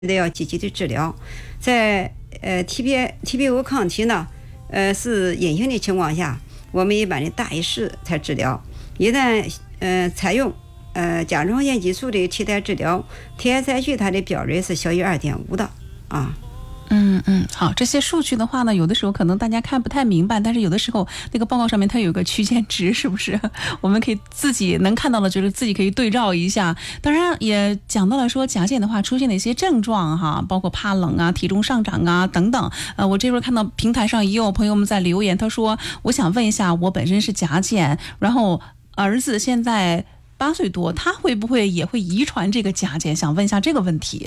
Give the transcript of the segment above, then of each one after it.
得要积极的治疗。在TPO 抗体呢，是阴性的情况下，我们一般的大于10才治疗。一旦采用甲状腺激素的替代治疗 ，TSH 它的标准是小于2.5的啊。 好，这些数据的话呢，有的时候可能大家看不太明白，但是有的时候那个报告上面它有个区间值，是不是？我们可以自己能看到的，就是自己可以对照一下。当然也讲到了说甲减的话出现的一些症状哈，包括怕冷啊、体重上涨啊等等。我这会儿看到平台上也有朋友们在留言，他说我想问一下，我本身是甲减，然后儿子现在8岁多，他会不会也会遗传这个甲减？想问一下这个问题。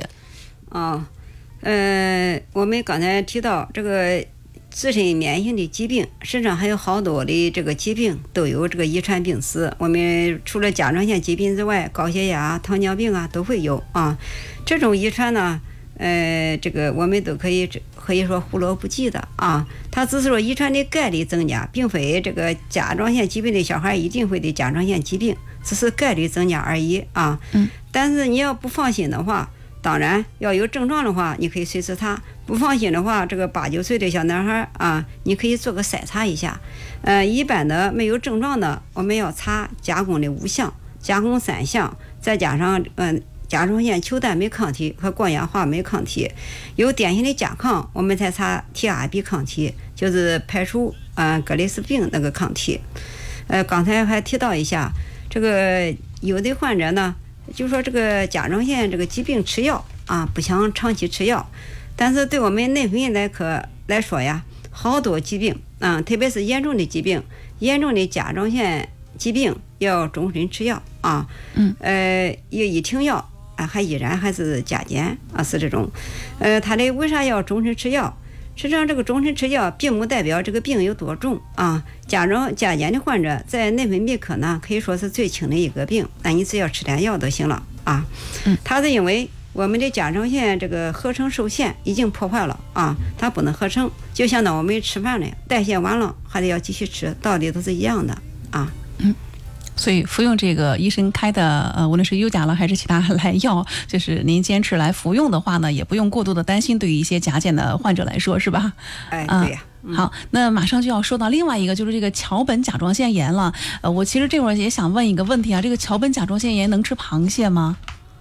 我们刚才提到这个自身免疫性的疾病，身上还有好多的这个疾病都有这个遗传病史。我们除了甲状腺疾病之外，高血压、糖尿病啊都会有啊。这种遗传呢，这个我们都可以说忽略不计的啊。它只是说遗传的概率增加，并非这个甲状腺疾病的小孩一定会得甲状腺疾病，只是概率增加而已啊。但是你要不放心的话，当然要有症状的话，你可以随时查；不放心的话，这个8、9岁的小男孩啊，你可以做个筛查一下。一般的没有症状的，我们要查加工的5项，加工3项，再加上甲状腺球蛋酶抗体和过氧化酶抗体。有典型的甲亢，我们才查 TRB 抗体，就是排除格雷斯病那个抗体。刚才还提到一下，这个有的患者呢，就说这个甲状腺这个疾病吃药啊，不想长期吃药，但是对我们内分泌内科来说呀，好多疾病特别是严重的疾病，严重的甲状腺疾病要终身吃药啊。一停药还依然还是甲减啊，是这种。他的为啥要终身吃药？实际上这个终身吃药并不代表这个病有多重啊。甲减的患者在内分泌科呢，可以说是最轻的一个病，那你只要吃点药都行了啊。它是因为我们的甲状腺这个合成受限，已经破坏了啊，它不能合成，就相当我们吃饭了，代谢完了还得要继续吃，道理都是一样的啊。 所以服用这个医生开的无论是优甲了还是其他来药，就是您坚持来服用的话呢，也不用过度的担心，对于一些甲减的患者来说，是吧？ 对呀。 好，那马上就要说到另外一个，就是这个桥本甲状腺炎了。我其实这会儿也想问一个问题啊，这个桥本甲状腺炎能吃螃蟹吗？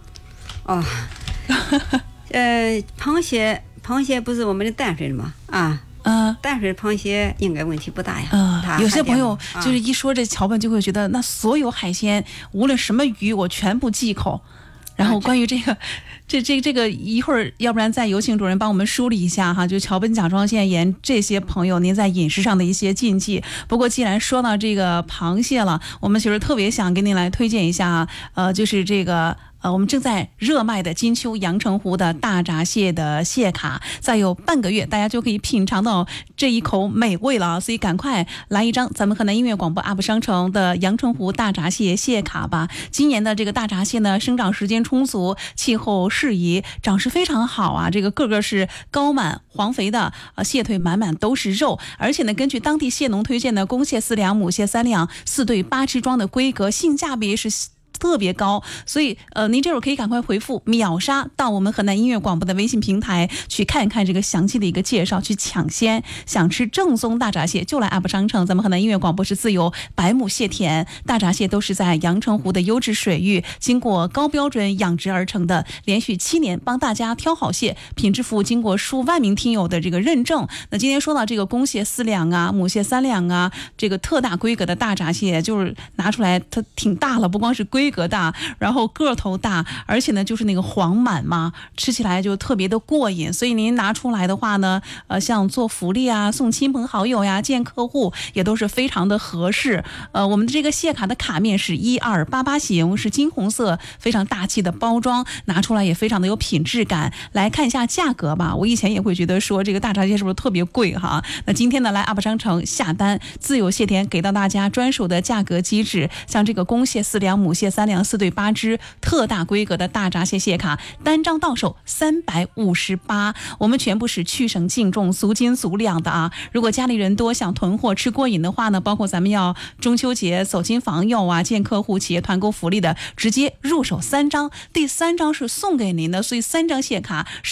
螃蟹不是我们的淡水吗？淡水螃蟹应该问题不大呀。有些朋友就是一说这桥本就会觉得，那所有海鲜无论什么鱼我全部忌口。然后关于这个一会儿，要不然再有请主任帮我们梳理一下哈，就桥本甲状腺炎这些朋友您在饮食上的一些禁忌。不过既然说到这个螃蟹了，我们其实特别想给您来推荐一下，就是这个。我们正在热卖的金秋阳澄湖的大闸蟹的蟹卡，再有半个月大家就可以品尝到这一口美味了，所以赶快来一张咱们河南音乐广播 UP 商城的阳澄湖大闸蟹蟹卡吧。今年的这个大闸蟹呢，生长时间充足，气候适宜，长势非常好啊，这个个是高满黄肥的，蟹腿满满都是肉，而且呢，根据当地蟹农推荐的公蟹4两，母蟹3两，4对8只装的规格，性价比是特别高，所以您这会儿可以赶快回复秒杀到我们河南音乐广播的微信平台去看一看这个详细的一个介绍，去抢先。想吃正宗大闸蟹就来 UP 商城，咱们河南音乐广播是自有白母蟹田，大闸蟹都是在阳澄湖的优质水域经过高标准养殖而成的，连续7年帮大家挑好蟹，品质服务经过数万名听友的这个认证。那今天说到这个公蟹4两啊，母蟹3两啊，这个特大规格的大闸蟹就是拿出来它挺大了，不光是规格大，然后个头大，而且呢就是那个黄满嘛，吃起来就特别的过瘾。所以您拿出来的话呢，像做福利啊，送亲朋好友呀，见客户也都是非常的合适。我们的这个蟹卡的卡面是1288型，是金红色，非常大气的包装，拿出来也非常的有品质感。来看一下价格吧，我以前也会觉得说这个大闸蟹是不是特别贵哈？那今天呢来 UP 商城下单，自有蟹田给到大家专属的价格机制，像这个公蟹4两，母蟹 3两4对8只特大规格的大闸蟹蟹卡，单张到手358，我们全部是去省净重、足斤足量的啊！如果家里人多想囤货吃过瘾的话呢，包括咱们要中秋节走亲访友啊，见客户企业团购福利的，直接入手3张，第3张是送给您的，所以3张蟹卡